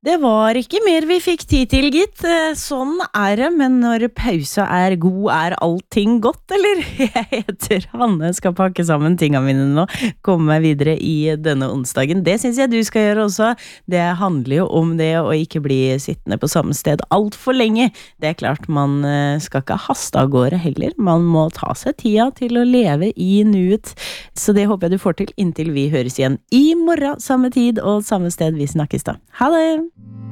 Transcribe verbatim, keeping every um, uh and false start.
Det var ikke mer vi fikk tid til, gitt. Sånn er det, men når pausa er god, er allting godt, eller? Jeg heter Hanne, skal pakke sammen tingene mine nå, komme meg videre i denne onsdagen. Det synes jeg du skal gjøre også. Det handler jo om det å ikke bli sittende på samme sted alt for lenge. Det er klart, man skal ikke haste av gårde heller. Man må ta seg tida til å leve i nuet. Så det håper jeg du får til inntil vi høres igjen i morgen, samme tid og samme sted vi snakkes da. Ha det!